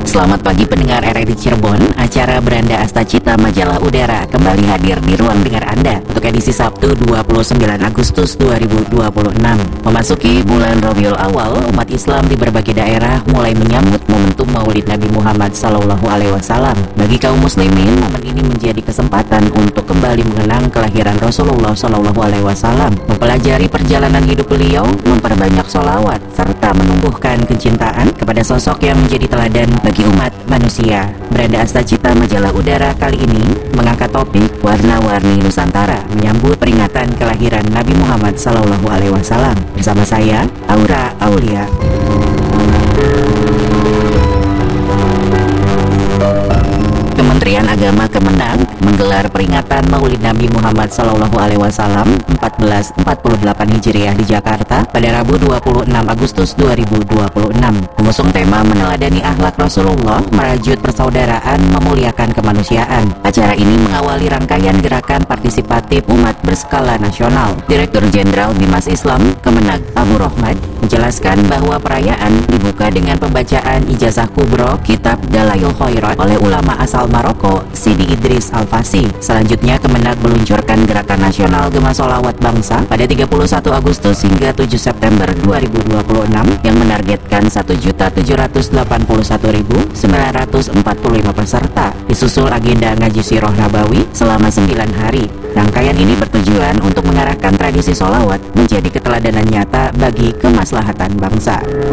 Selamat pagi pendengar RRI Cirebon. Acara Beranda Astacita Majalah Udara kembali hadir di ruang dengar Anda untuk edisi Sabtu 29 Agustus 2026. Memasuki bulan Rabiul Awal, umat Islam di berbagai daerah mulai menyambut momentum Maulid Nabi Muhammad SAW. Bagi kaum muslimin, momen ini menjadi kesempatan untuk kembali mengenang kelahiran Rasulullah SAW, mempelajari perjalanan hidup beliau, memperbanyak sholawat, serta menumbuhkan kecintaan kepada sosok yang menjadi teladan bagi umat manusia. Beranda Astacita Majalah Udara kali ini mengangkat topik warna-warni Nusantara menyambut peringatan kelahiran Nabi Muhammad SAW. Bersama saya, Aura Aulia. Kementerian Agama Kemenang menggelar peringatan Maulid Nabi Muhammad SAW 1448 Hijriah di Jakarta pada Rabu 26 Agustus 2026. Mengusung tema meneladani akhlak Rasulullah, merajut persaudaraan, memuliakan kemanusiaan. Acara ini mengawali rangkaian gerakan partisipatif umat berskala nasional. Direktur Jenderal Bimas Islam Kemenag Abu Rohmad menjelaskan bahwa perayaan dibuka dengan pembacaan ijazah kubro Kitab Dalayul Khairat oleh ulama asal Maroko, Sidi Idris Al-Fasi. Selanjutnya, Kemenag meluncurkan Gerakan Nasional Gema Sholawat Bangsa pada 31 Agustus hingga 7 September 2026 yang menargetkan 1.781.945 peserta. Disusul agenda ngaji Sirah Nabawi selama 9 hari. Rangkaian ini bertujuan untuk mengarahkan tradisi sholawat menjadi keteladanan nyata bagi kemaslahatan bangsa.